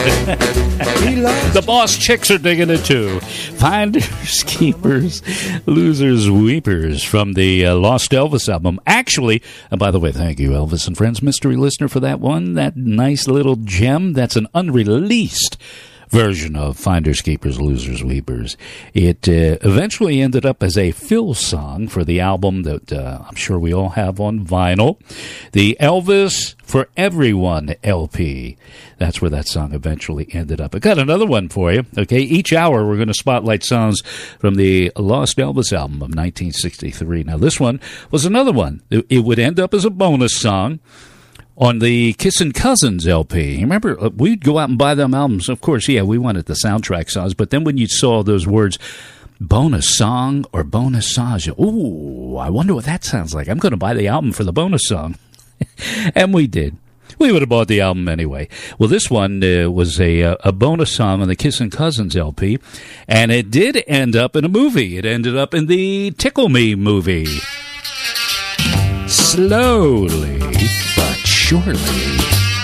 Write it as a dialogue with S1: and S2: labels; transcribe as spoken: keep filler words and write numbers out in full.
S1: The boss chicks are digging it too. Finders, keepers, losers, weepers from the uh, Lost Elvis album. Actually, and by the way, thank you, Elvis and Friends Mystery Listener, for that one. That nice little gem. That's an unreleased version of Finders, Keepers, Losers, Weepers. It uh, eventually ended up as a fill song for the album that uh, I'm sure we all have on vinyl, the Elvis for Everyone L P. That's where that song eventually ended up. I got another one for you. Okay, each hour we're going to spotlight songs from the Lost Elvis album of nineteen sixty-three. Now this one was another one. It would end up as a bonus song on the Kissin' Cousins L P. Remember, we'd go out and buy them albums. Of course, yeah, we wanted the soundtrack songs, but then when you saw those words, bonus song or bonus songs, ooh, I wonder what that sounds like. I'm going to buy the album for the bonus song. And we did. We would have bought the album anyway. Well, this one uh, was a a bonus song on the Kissin' Cousins L P, and it did end up in a movie. It ended up in the Tickle Me movie. Slowly but surely,